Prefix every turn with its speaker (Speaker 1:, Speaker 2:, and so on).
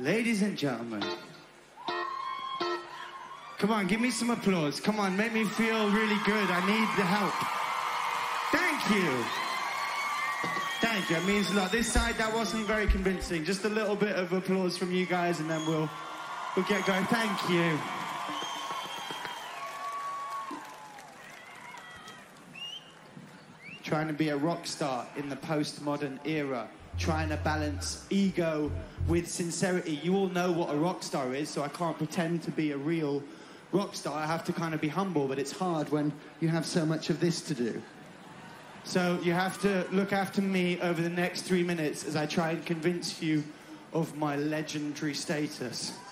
Speaker 1: Ladies and gentlemen. Come on, give me some applause. Come on, make me feel really good. I need the help. Thank you. Thank you, it means a lot. This side, that wasn't very convincing. Just a little bit of applause from you guys and then we'll get going. Thank you. Trying to be a rock star in the postmodern era. Trying to balance ego with sincerity. You all know what a rock star is, so I can't pretend to be a real rock star. I have to kind of be humble, but it's hard when you have so much of this to do. So you have to look after me over the next 3 minutes as I try and convince you of my legendary status.